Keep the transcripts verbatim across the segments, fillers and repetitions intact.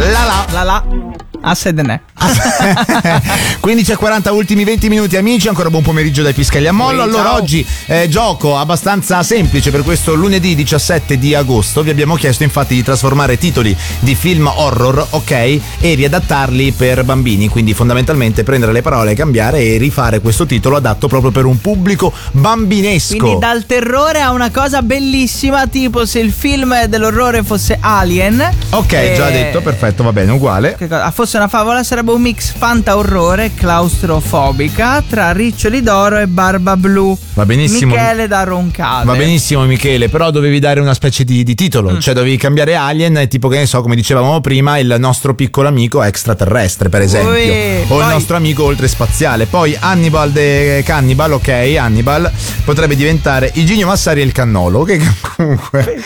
La la. La la. Assedene. quindici e quaranta, ultimi venti minuti, amici. Ancora buon pomeriggio dai Piscagli a Mollo. Sì, allora, ciao. oggi eh, gioco abbastanza semplice per questo lunedì diciassette di agosto. Vi abbiamo chiesto infatti di trasformare titoli di film horror, ok, e riadattarli per bambini. Quindi fondamentalmente prendere le parole, cambiare e rifare questo titolo adatto proprio per un pubblico bambinesco. Quindi dal terrore a una cosa bellissima, tipo se il film dell'orrore fosse Alien. Ok, e... già detto, perfetto, va bene, uguale. Che cosa? Fosse una favola, sarebbe un mix fanta-orrore claustrofobica tra Riccioli d'oro e Barba Blu. Va benissimo. Michele da Roncade. Va benissimo, Michele, però dovevi dare una specie di, di titolo, mm. cioè dovevi cambiare Alien, tipo che ne so, come dicevamo prima, il nostro piccolo amico extraterrestre, per esempio, Ui, o poi... il nostro amico oltrespaziale. Poi Hannibal the Cannibal, ok, Hannibal potrebbe diventare Iginio Massari e il Cannolo, che comunque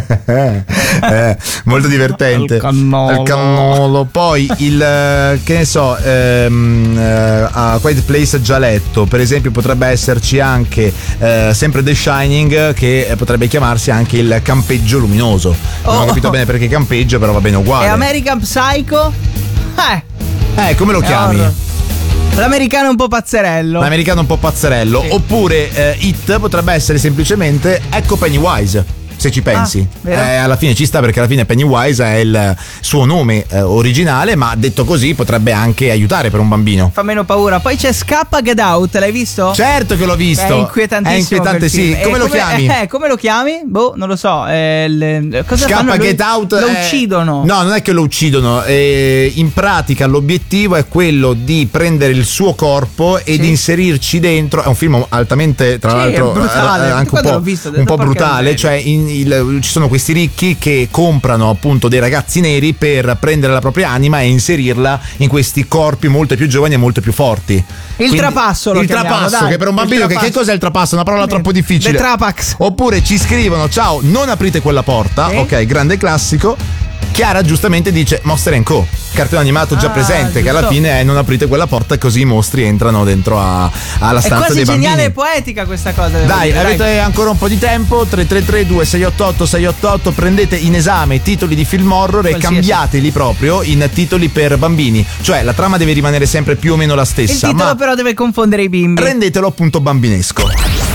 eh, molto divertente. Il cannolo. Il cannolo. Poi il, che ne so, ehm, uh, a Quiet Place già letto, per esempio potrebbe esserci anche uh, sempre The Shining, che potrebbe chiamarsi anche il campeggio luminoso. Non Oh. ho capito bene perché campeggio, però va bene uguale. E American Psycho? Eh, Eh, come lo chiami? horror. L'americano un po' pazzerello. L'americano un po' pazzerello. Sì. Oppure eh, It potrebbe essere semplicemente Ecco Pennywise, se ci pensi. Ah, vero? eh, alla fine ci sta, perché alla fine Pennywise è il suo nome eh, originale, ma detto così potrebbe anche aiutare per un bambino. Fa meno paura. Poi c'è Scappa Get Out, l'hai visto? Certo che l'ho visto. È inquietantissimo. È inquietante, quel sì. film. Come Eh, lo chiami? Eh, come lo chiami? Boh, non lo so. Eh, le- cosa Scappa fanno? Lo- Get Out. Lo è- uccidono. No, non è che lo uccidono. eh, in pratica l'obiettivo è quello di prendere il suo corpo e Sì. di inserirci dentro. È un film altamente, tra Sì, l'altro, è brutale. eh, anche un Quando po', l'ho visto, ho un detto, po' porca brutale. miseria. Cioè, in- il- ci sono questi ricchi che comprano appunto dei ragazzi neri per prendere la propria anima e inserirla in questi corpi molto più giovani e molto più forti. Il trapasso lo Il chiamiamo, trapasso, dai. che per un Il bambino, che, trapasso. che cos'è il trapasso? Una parola troppo difficile. The Trapax. Oppure ci scrivono: ciao, non aprite quella porta. Sì. Ok, grande classico. Chiara giustamente dice Monster and Co, cartone animato già Ah, presente, che alla giusto. fine è non aprite quella porta e così i mostri entrano dentro a- alla È stanza quasi dei bambini. geniale e poetica questa cosa. devo Dai, dire, avete ancora un po' di tempo. Tre tre tre due sei otto otto sei otto otto. Prendete in esame i titoli di film horror e Qualsiasi. cambiateli proprio in titoli per bambini. Cioè la trama deve rimanere sempre più o meno la Il stessa, titolo ma però deve confondere i bimbi. rendetelo appunto bambinesco.